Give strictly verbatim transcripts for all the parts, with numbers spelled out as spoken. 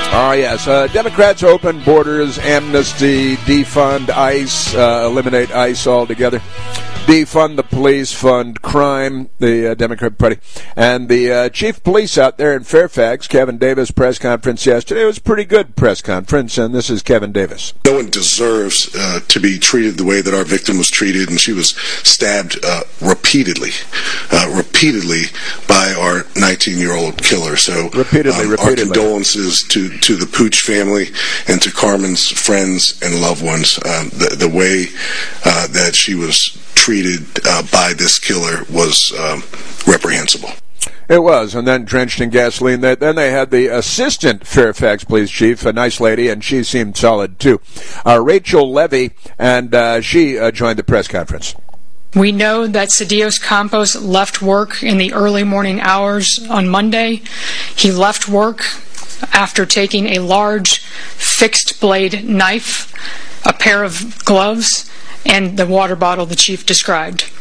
Oh, yes. Uh, Democrats open borders, amnesty, defund ICE, uh, eliminate ICE altogether. Defund the police, fund crime, the uh, Democrat Party. And the uh, chief of police out there in Fairfax, Kevin Davis, press conference yesterday. It was a pretty good press conference, and this is Kevin Davis. No one deserves uh, to be treated the way that our victim was treated, and she was stabbed uh, repeatedly, uh, repeatedly by our nineteen-year-old killer. So repeatedly, um, repeatedly. Our condolences to, to the Pooch family and to Carmen's friends and loved ones. Um, the, the way uh, that she was treated uh, by this killer was um, reprehensible. It was, and then drenched in gasoline. Then they had the assistant Fairfax police chief, a nice lady, and she seemed solid too. Uh, Rachel Levy, and uh, she uh, joined the press conference. We know that Cedillos Campos left work in the early morning hours on Monday. He left work after taking a large fixed-blade knife, a pair of gloves, and the water bottle the chief described.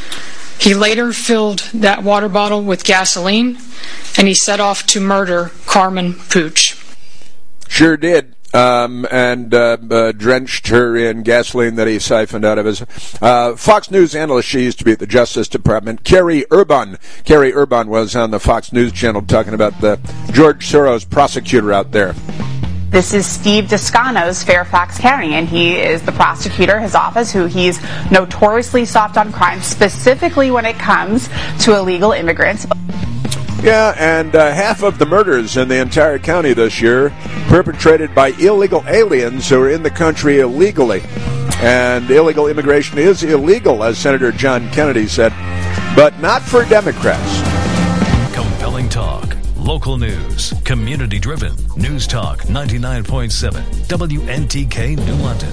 He later filled that water bottle with gasoline, and he set off to murder Carmen Pooch. Sure did. Um, and uh, uh, drenched her in gasoline that he siphoned out of his. Uh, Fox News analyst, she used to be at the Justice Department, Carrie Urban. Carrie Urban was on the Fox News channel talking about the George Soros prosecutor out there. This is Steve Descano's Fairfax County, and he is the prosecutor, his office, who he's notoriously soft on crime, specifically when it comes to illegal immigrants. Yeah, and uh, half of the murders in the entire county this year perpetrated by illegal aliens who are in the country illegally. And illegal immigration is illegal, as Senator John Kennedy said, but not for Democrats. Compelling talk. Local news, community-driven. News Talk ninety-nine point seven, W N T K New London.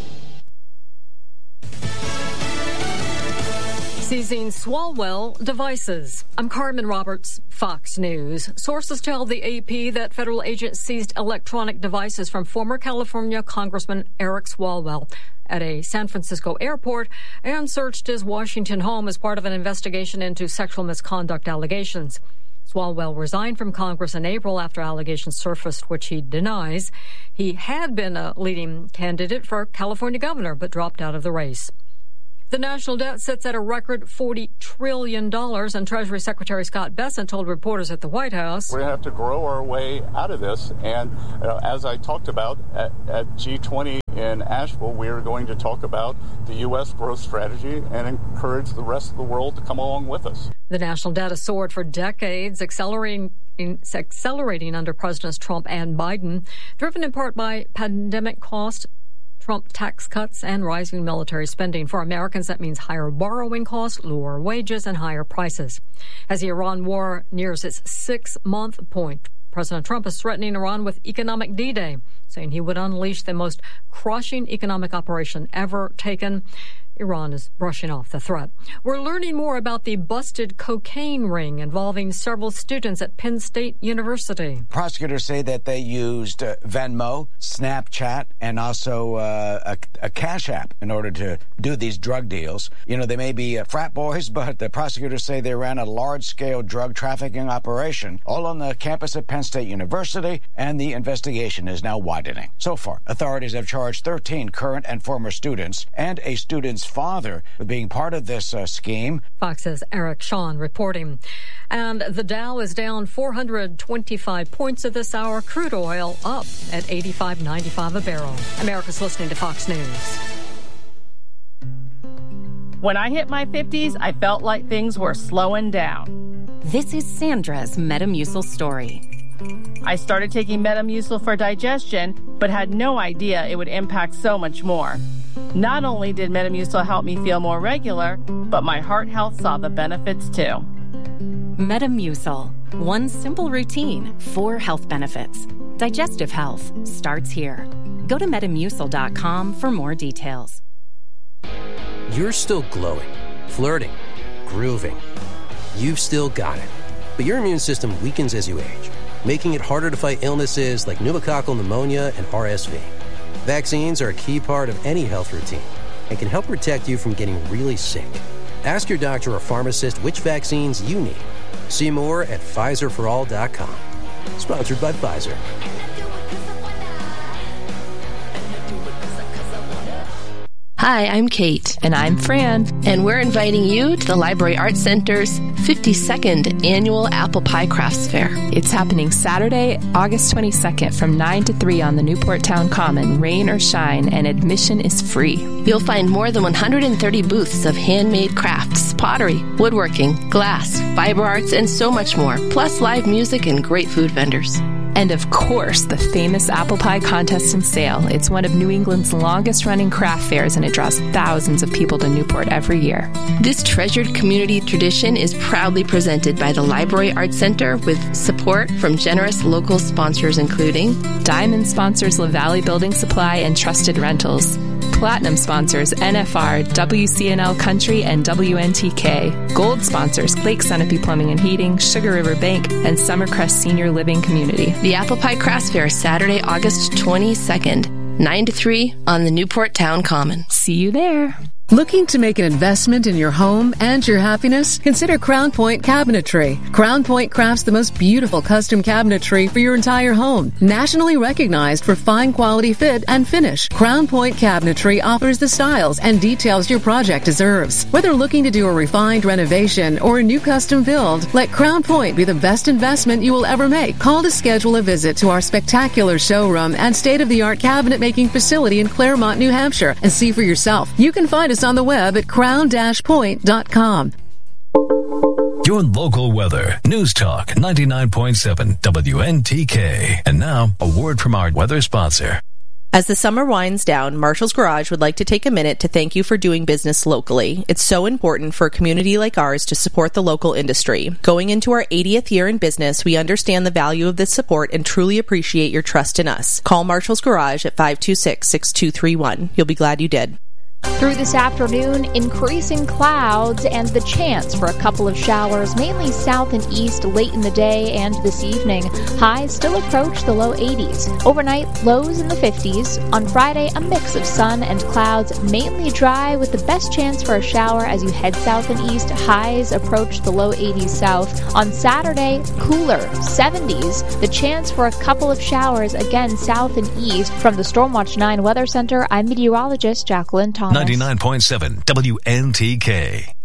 Seizing Swalwell devices. I'm Carmen Roberts, Fox News. Sources tell the A P that federal agents seized electronic devices from former California Congressman Eric Swalwell at a San Francisco airport and searched his Washington home as part of an investigation into sexual misconduct allegations. Swalwell resigned from Congress in April after allegations surfaced, which he denies. He had been a leading candidate for California governor, but dropped out of the race. The national debt sits at a record forty trillion dollars, and Treasury Secretary Scott Bessent told reporters at the White House, we're going to have to grow our way out of this. And uh, as I talked about at, at G twenty in Asheville, we are going to talk about the U S growth strategy and encourage the rest of the world to come along with us. The national debt has soared for decades, accelerating accelerating under Presidents Trump and Biden, driven in part by pandemic costs, Trump tax cuts, and rising military spending. For Americans, that means higher borrowing costs, lower wages, and higher prices. As the Iran war nears its six-month point, President Trump is threatening Iran with economic D-Day, saying he would unleash the most crushing economic operation ever taken. Iran is brushing off the threat. We're learning more about the busted cocaine ring involving several students at Penn State University. Prosecutors say that they used uh, Venmo, Snapchat, and also uh, a, a Cash App in order to do these drug deals. You know, they may be uh, frat boys, but the prosecutors say they ran a large-scale drug trafficking operation all on the campus of Penn State University, and the investigation is now widening. So far, authorities have charged thirteen current and former students and a student's father with being part of this uh, scheme. Fox's Eric Shawn reporting. And the Dow is down four hundred twenty-five points at this hour. Crude oil up at eighty-five ninety-five a barrel. America's listening to Fox News. When I hit my fifties, I felt like things were slowing down. This is Sandra's Metamucil story. I started taking Metamucil for digestion, but had no idea it would impact so much more. Not only did Metamucil help me feel more regular, but my heart health saw the benefits too. Metamucil. One simple routine, four health benefits. Digestive health starts here. Go to metamucil dot com for more details. You're still glowing, flirting, grooving. You've still got it. But your immune system weakens as you age, making it harder to fight illnesses like pneumococcal pneumonia and R S V. Vaccines are a key part of any health routine and can help protect you from getting really sick. Ask your doctor or pharmacist which vaccines you need. See more at Pfizer for all dot com. Sponsored by Pfizer. Hi, I'm Kate. And I'm Fran. And we're inviting you to the Library Arts Center's fifty-second Annual Apple Pie Crafts Fair. It's happening Saturday, August twenty-second from nine to three on the Newport Town Common, rain or shine, and admission is free. You'll find more than one hundred thirty booths of handmade crafts, pottery, woodworking, glass, fiber arts, and so much more, plus live music and great food vendors. And of course, the famous apple pie contest and sale. It's one of New England's longest-running craft fairs, and it draws thousands of people to Newport every year. This treasured community tradition is proudly presented by the Library Arts Center with support from generous local sponsors including Diamond sponsors La Valley Building Supply and Trusted Rentals. Platinum sponsors N F R, W C N L Country, and W N T K. Gold sponsors Lake Sunapee Plumbing and Heating, Sugar River Bank, and Summercrest Senior Living Community. The Apple Pie Crafts Fair, Saturday, August twenty-second, nine to three on the Newport Town Common. See you there. Looking to make an investment in your home and your happiness? Consider Crown Point Cabinetry. Crown Point crafts the most beautiful custom cabinetry for your entire home. Nationally recognized for fine quality fit and finish, Crown Point Cabinetry offers the styles and details your project deserves. Whether looking to do a refined renovation or a new custom build, let Crown Point be the best investment you will ever make. Call to schedule a visit to our spectacular showroom and state-of-the-art cabinet making facility in Claremont, New Hampshire, and see for yourself. You can find us on the web at crown dash point dot com. Your local weather. News Talk ninety-nine point seven W N T K. And now, a word from our weather sponsor. As the summer winds down, Marshall's Garage would like to take a minute to thank you for doing business locally. It's so important for a community like ours to support the local industry. Going into our eightieth year in business, we understand the value of this support and truly appreciate your trust in us. Call Marshall's Garage at five two six, six two three one. You'll be glad you did. Through this afternoon, increasing clouds and the chance for a couple of showers, mainly south and east late in the day and this evening. Highs still approach the low eighties. Overnight, lows in the fifties. On Friday, a mix of sun and clouds, mainly dry with the best chance for a shower as you head south and east. Highs approach the low eighties south. On Saturday, cooler, seventies. The chance for a couple of showers, again south and east. From the Stormwatch nine Weather Center, I'm meteorologist Jacqueline Thomas. ninety-nine point seven W N T K.